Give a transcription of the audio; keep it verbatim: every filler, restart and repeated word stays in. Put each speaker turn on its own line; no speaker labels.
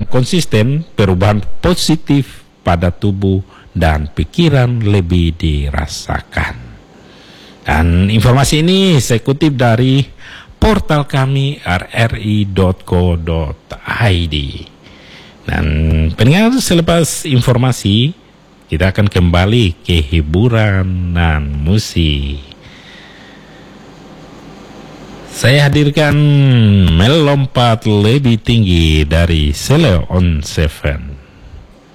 konsisten, perubahan positif pada tubuh dan pikiran lebih dirasakan. Dan informasi ini saya kutip dari portal kami r r i dot co dot i d. Dan pendengar, selepas informasi kita akan kembali ke hiburan dan musik. Saya hadirkan melompat lebih tinggi dari Ceylon Seven.